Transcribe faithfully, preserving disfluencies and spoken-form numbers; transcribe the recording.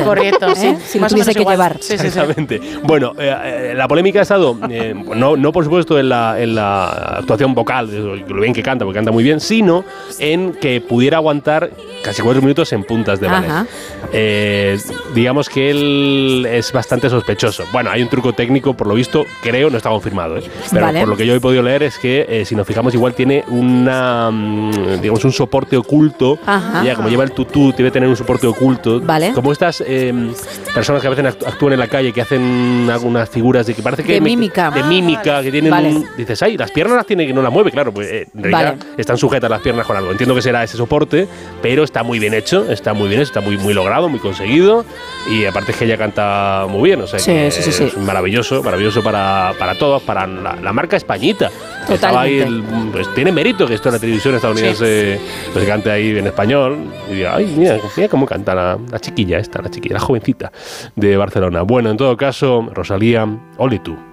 Correcto, sí. ¿Eh? Si lo tuviese que igual. llevar. Sí, sí, Exactamente. Sí. Bueno, eh, eh, la polémica ha estado, eh, no, no por supuesto en la, en la actuación vocal, lo bien que canta, porque canta muy bien, sino en que pudiera aguantar casi cuatro minutos en puntas de ballet. Eh, digamos que él es bastante sospechoso. Bueno, hay un truco técnico, por lo visto, creo, no está confirmado, ¿eh? Pero vale. Por lo que yo he podido leer es que, eh, si nos fijamos, igual tiene una, digamos, un soporte oculto. Ajá. Ya, como lleva el tutú, debe tener un soporte oculto. Vale. Como estas eh, personas que a veces actúan en la calle, que hacen algunas figuras de que parece que... De me, mímica. De ah, mímica, vale. que tienen vale. un... Dices, ay, las piernas las tiene que no las mueve, claro, pues eh, en realidad vale. están sujetas las piernas con algo. Entiendo que será ese soporte, pero está muy bien hecho, está muy bien hecho, está muy, muy logrado, muy conseguido, y aparte es que ella canta muy bien, o sea sí, que sí, sí, sí. es maravilloso, maravilloso para, para todos, para la, la marca Españita. Estaba ahí el, pues tiene mérito que esto en la televisión estadounidense sí. pues cante ahí en español y diga, ay, mira, mira cómo canta la, la chiquilla esta, la chiquilla, la jovencita de Barcelona. Bueno, en todo caso, Rosalía, ole tú.